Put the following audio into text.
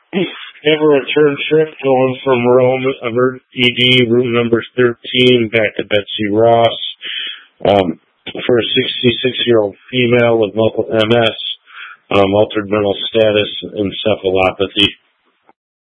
Have a return trip going from Rome, ED, room number 13, back to Betsy Ross, for a 66-year-old female with multiple MS, altered mental status, encephalopathy.